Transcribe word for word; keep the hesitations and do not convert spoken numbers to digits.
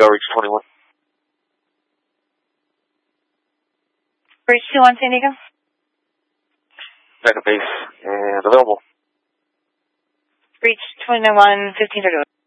Go reach twenty-one. Reach two one, San Diego. Back at base and available. Reach twenty-one, fifteen thirty-one.